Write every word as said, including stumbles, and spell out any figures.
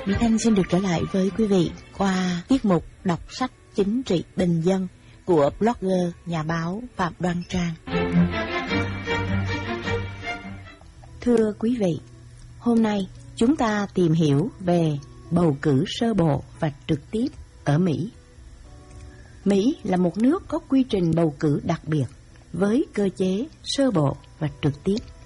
Mỹ Thanh xin được trở lại với quý vị qua tiết mục đọc sách chính trị bình dân của blogger, nhà báo Phạm Đoan Trang. Thưa quý vị, hôm nay chúng ta tìm hiểu về bầu cử sơ bộ và trực tiếp ở Mỹ. Mỹ là một nước có quy trình bầu cử đặc biệt với cơ chế sơ bộ và trực tiếp.